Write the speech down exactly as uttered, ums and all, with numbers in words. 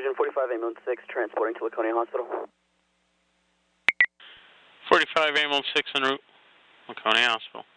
Surgeon forty-five ambulance six transporting to Laconia Hospital. forty-five ambulance six en route, Laconia Hospital.